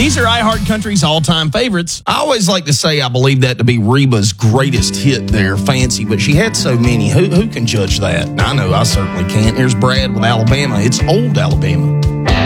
These are iHeart Country's all-time favorites. I always like to say I believe that to be Reba's greatest hit there, Fancy, but she had so many. Who can judge that? I know I certainly can't. Here's Brad with Alabama. It's old Alabama.